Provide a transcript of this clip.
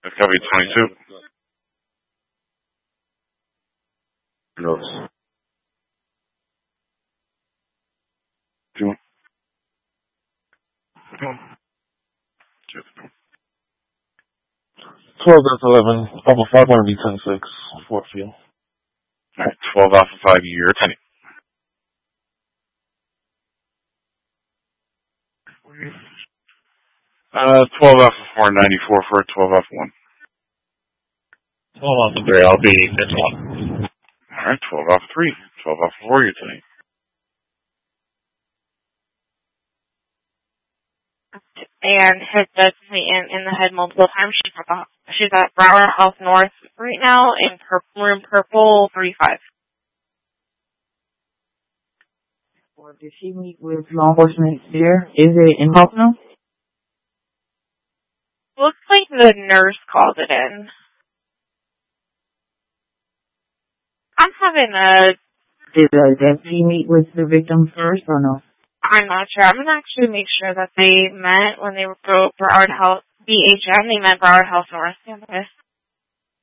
That's gotta be 22. Gross. Two. 12, that's 11. Off of 5, want to be 10-6. Fort Field. Alright, 12 off of 5, you're 10. 12 off of 4, 94 for a 12 off of 1. 12 off of 3, I'll be 15. Alright, 12 off of 3. 12 off of 4, you're 10. And has designated in the head multiple times. She's at Broward House North right now in room purple 35. Or did she meet with law enforcement there? Is it in Pocono? Looks like the nurse called it in. I'm having Did the deputy meet with the victim first or no? I'm not sure. I'm going to actually make sure that they met when they were Broward House, BHM, they met Broward House North the other day.